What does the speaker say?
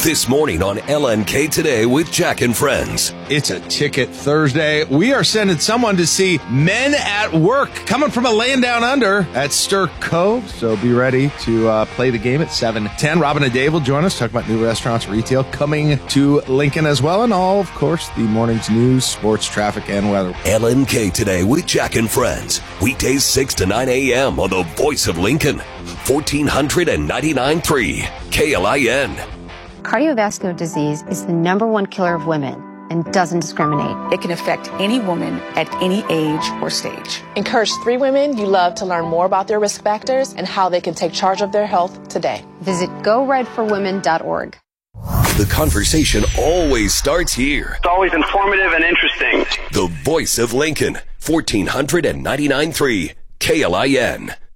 This morning on LNK Today with Jack and Friends. It's a Ticket Thursday. We are sending someone to see Men at Work coming from a land down under at Stir Cove. So be ready to play the game at 7:10. Robin and Dave will join us, talk about new restaurants, retail coming to Lincoln as well. And all, of course, the morning's news, sports, traffic, and weather. LNK Today with Jack and Friends. Weekdays 6 to 9 a.m. on the Voice of Lincoln. 1499.3 KLIN. Cardiovascular disease is the #1 killer of women and doesn't discriminate. It can affect any woman at any age or stage. Encourage 3 women you love to learn more about their risk factors and how they can take charge of their health today. Visit GoRedForWomen.org. The conversation always starts here. It's always informative and interesting. The Voice of Lincoln. 1499.3 KLIN.